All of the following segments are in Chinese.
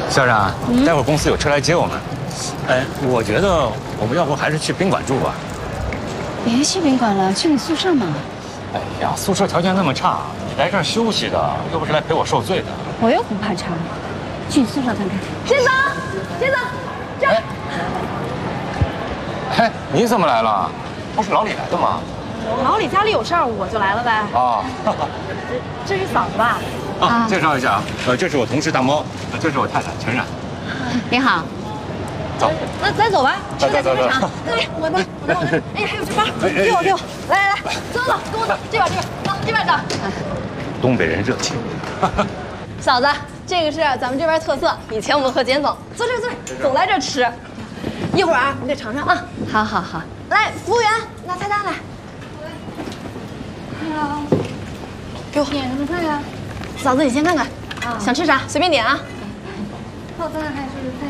校长，待会儿公司有车来接我们。哎，我觉得我们要不还是去宾馆住吧？ 别去宾馆了，去你宿舍嘛。 哎呀，宿舍条件那么差，你来这儿休息的，又不是来陪我受罪的。 我又不怕差，去你宿舍看看。 金总，金总，这。 哎，你怎么来了？不是老李来的吗？ 老李家里有事儿，我就来了呗。 啊， 这是嫂子吧？ 啊，介绍一下，这是我同事大猫，这是我太太陈冉。 你好。 走， 那咱走吧。 走。 哎，我的。哎呀，还有这包，给我，来，走，跟我走，这边，走，这边走。 东北人热情。 嫂子，这个是咱们这边特色，以前我们和简总坐这，总来这吃。一会儿啊，你得尝尝啊。 好。 来，服务员，拿菜单来。 好。 给我点什么菜呀？ 嫂子，你先看看，想吃啥随便点啊。 泡饭还是菜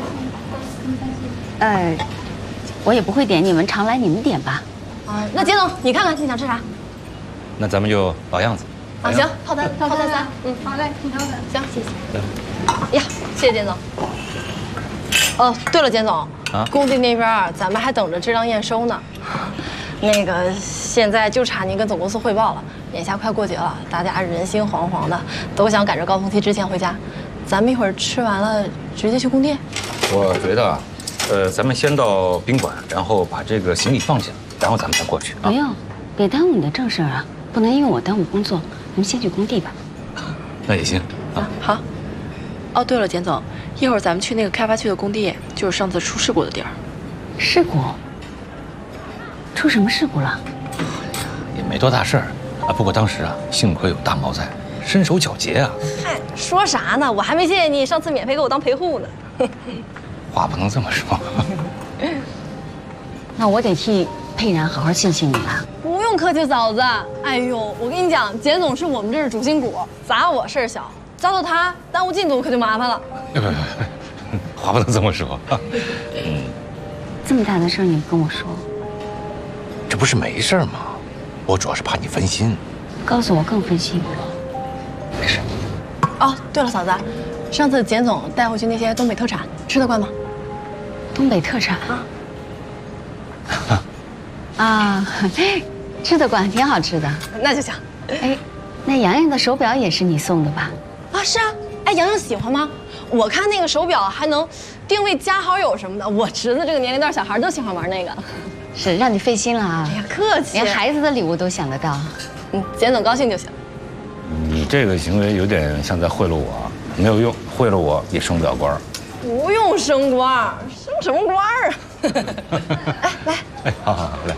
心？我也不会点，你们常来，你们点吧。 啊，那简总，你看看你想吃啥？ 那咱们就老样子。 啊，行，套餐3。 好嘞，挺好的。 行，谢谢。呀，谢谢简总。哦，对了，简总，工地那边咱们还等着质量验收呢。那个现在就差您跟总公司汇报了。眼下快过节了，大家人心惶惶的，都想赶着高峰期之前回家。咱们一会儿吃完了直接去工地。 我觉得，咱们先到宾馆，然后把这个行李放下，然后咱们再过去。 不用，别耽误你的正事啊，不能因为我耽误工作。你们先去工地吧。 那也行。 好。哦，对了，简总，一会儿咱们去那个开发区的工地，就是上次出事故的地儿。 事故？出什么事故了？ 也没多大事儿啊，不过当时啊，幸亏有大毛在，身手矫捷啊。 嗨，说啥呢？我还没谢谢你上次免费给我当陪护呢。 话不能这么说。 那我得替佩然好好谢谢你了。 不用客气，嫂子。哎呦，我跟你讲，简总是我们这儿主心骨，砸我事儿小，砸到他耽误进度可就麻烦了。 话不能这么说啊。 这么大的事儿你跟我说， 这不是没事吗？我主要是怕你分心。 告诉我更分心。 没事。 哦，对了，嫂子，上次简总带回去那些东北特产，吃得惯吗？ 东北特产啊，吃得惯，挺好吃的。 那就行。 哎，那洋洋的手表也是你送的吧？ 啊，是啊。哎，洋洋喜欢吗？我看那个手表还能定位、加好友什么的。我侄子这个年龄段小孩都喜欢玩那个。 是让你费心了啊！ 哎呀，客气。 连孩子的礼物都想得到。 简总高兴就行。 你这个行为有点像在贿赂我，没有用，贿赂我也升不了官。 不用升官，升什么官啊？哎，来。 哎，好，